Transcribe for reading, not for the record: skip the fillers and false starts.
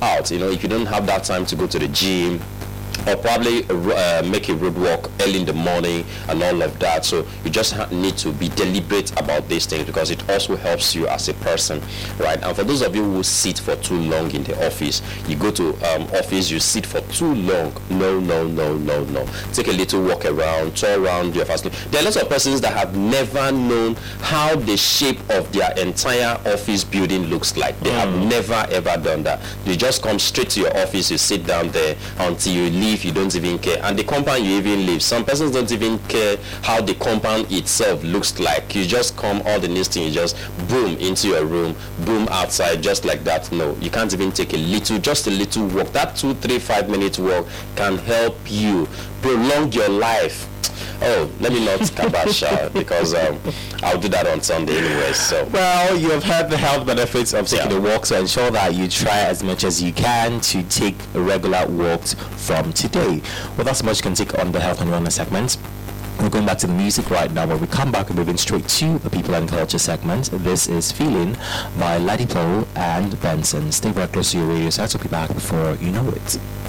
out. If you don't have that time to go to the gym, or probably make a road walk early in the morning and all of that. So you just need to be deliberate about these things, because it also helps you as a person, right? And for those of you who sit for too long in the office, you go to office, you sit for too long. No. Take a little walk around, tour around your facility. There are lots of persons that have never known how the shape of their entire office building looks like. They have never ever done that. You just come straight to your office, you sit down there until you leave. You don't even care, and the compound you even leave, some persons don't even care how the compound itself looks like. You just come, all the next thing, you just boom into your room, boom outside, just like that. No, you can't even take just a little walk. That 2, 3, 5 minute walk can help you prolong your life. Oh, let me not kabash because I'll do that on Sunday anyway. So, well, you have heard the health benefits of taking a walk, so ensure that you try as much as you can to take regular walks from today. Well, that's much you can take on the health and wellness segment. We're going back to the music right now. When we come back, we're moving straight to the people and culture segment. This is Feeling by Ladipo and Benson. Stay right close to your radio set. We'll be back before you know it.